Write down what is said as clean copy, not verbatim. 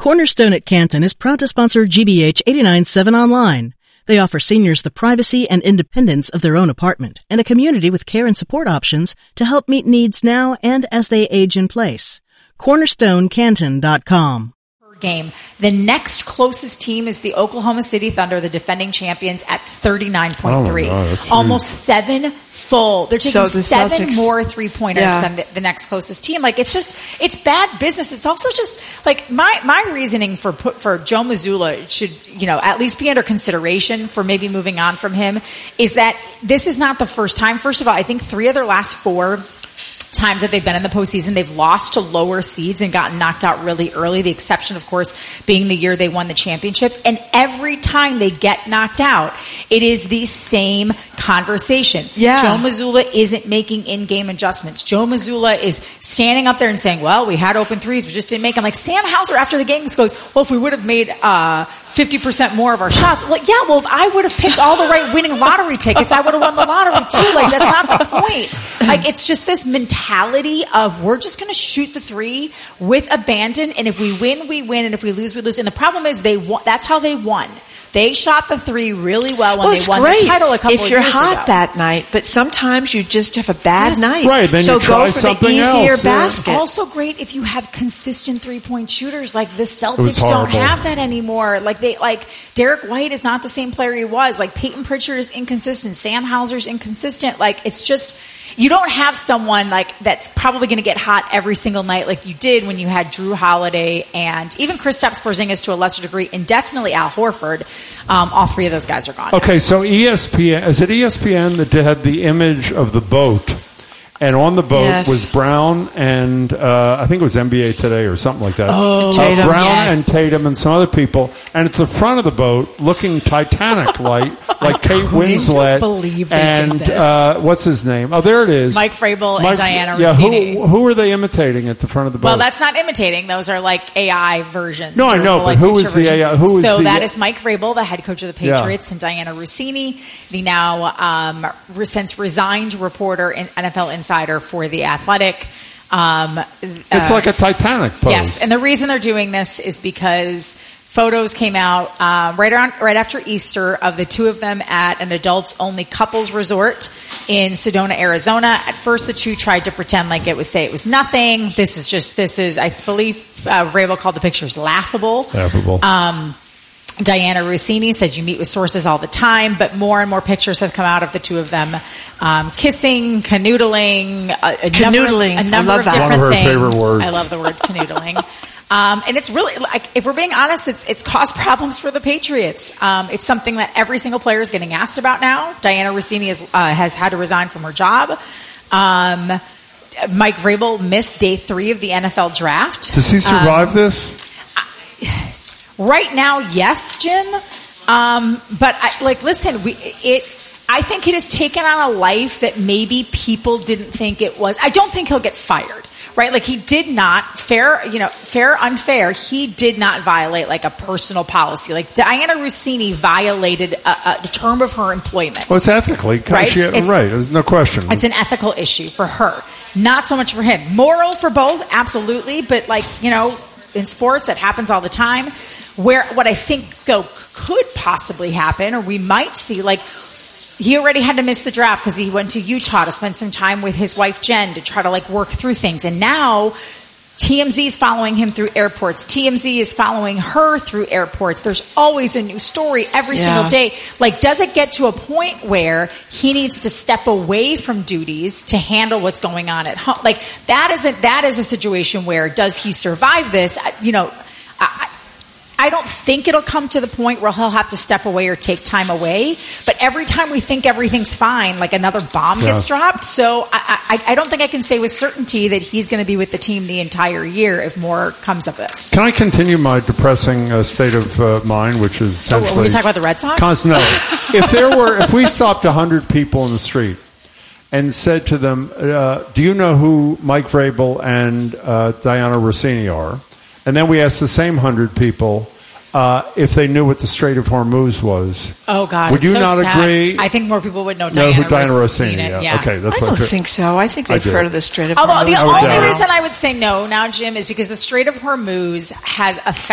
Cornerstone at Canton is proud to sponsor GBH 89.7 Online. They offer seniors the privacy and independence of their own apartment and a community with care and support options to help meet needs now and as they age in place. CornerstoneCanton.com. Game. The next closest team is the Oklahoma City Thunder, the defending champions, at 39.3. Almost seven full. They're taking seven more 3-pointers than the next closest team. Like, it's bad business. It's also just like my reasoning for Joe Mazzulla should, at least be under consideration for maybe moving on from him is that this is not the first time. First of all, I think 3 of their last 4 times that they've been in the postseason, they've lost to lower seeds and gotten knocked out really early. The exception, of course, being the year they won the championship. And every time they get knocked out, it is the same conversation. Yeah. Joe Mazzulla isn't making in-game adjustments. Joe Mazzulla is standing up there and saying, well, we had open threes, we just didn't make them. Like Sam Hauser after the game goes, well, if we would have made 50% more of our shots. Well, yeah, if I would have picked all the right winning lottery tickets, I would have won the lottery too. Like, that's not the point. Like, it's just this mentality of we're just going to shoot the 3 with abandon, and if we win, we win, and if we lose, we lose. And the problem is that's how they won. They shot the 3 really well when they won the title a couple of years ago. If you're hot that night, but sometimes you just have a bad night. Right, then so you try go for something the easier else. basket. Also great if you have consistent 3-point shooters. Like the Celtics don't have that anymore. Like Derek White is not the same player he was. Like Peyton Pritchard is inconsistent. Sam Hauser's inconsistent. Like it's just, you don't have someone like that's probably going to get hot every single night like you did when you had Drew Holiday and even Kristaps Porzingis to a lesser degree, and definitely Al Horford. All 3 of those guys are gone. Okay, so ESPN, is it ESPN that had the image of the boat? And on the boat was Brown and I think it was NBA Today or something like that. Tatum. Brown and Tatum and some other people. And at the front of the boat, looking Titanic-like, like Kate Winslet. Believe they and did this. What's his name? Oh, there it is. Mike Vrabel and Diana Rossini. Yeah, who are they imitating at the front of the boat? Well, that's not imitating. Those are like AI versions. No, I know, but who is the AI? That is Mike Vrabel, the head coach of the Patriots, and Diana Rossini, the now since resigned reporter and NFL insider for The Athletic. It's like a Titanic pose. Yes, and the reason they're doing this is because photos came out right after Easter of the 2 of them at an adults-only couples resort in Sedona, Arizona. At first, the 2 tried to pretend like it was nothing. This is I believe Vrabel called the pictures laughable. Diana Rossini said you meet with sources all the time, but more and more pictures have come out of the 2 of them kissing, canoodling, a number of different one of her things. Favorite words. I love the word canoodling. And it's really, like, if we're being honest, it's caused problems for the Patriots. It's something that every single player is getting asked about now. Diana Rossini has had to resign from her job. Mike Vrabel missed day 3 of the NFL draft. Does he survive this? Right now, yes, Jim. But listen, I think it has taken on a life that maybe people didn't think it was. I don't think he'll get fired, right? Like he did not, fair, unfair, he did not violate like a personal policy. Like Diana Rossini violated a term of her employment. Well, it's ethically, right? There's no question. It's an ethical issue for her, not so much for him. Moral for both, absolutely, but in sports, it happens all the time. What I think, though, could possibly happen, or we might see, he already had to miss the draft because he went to Utah to spend some time with his wife, Jen, to try to, work through things. And now TMZ is following him through airports. TMZ is following her through airports. There's always a new story every single day. Does it get to a point where he needs to step away from duties to handle what's going on at home? That is a situation where, does he survive this? I don't think it'll come to the point where he'll have to step away or take time away. But every time we think everything's fine, another bomb gets dropped. So I don't think I can say with certainty that he's going to be with the team the entire year if more comes of this. Can I continue my depressing state of mind, which is essentially... When we talk about the Red Sox? No. If we stopped 100 people in the street and said to them, do you know who Mike Vrabel and Diana Rossini are? And then we asked the same 100 people if they knew what the Strait of Hormuz was. Oh, God. Would you not sad. Agree? I think more people would know Diana Rossini. Yeah. Okay, that's I don't think so. I think they've heard of the Strait of Hormuz. Although the only reason I would say no now, Jim, is because the Strait of Hormuz has affected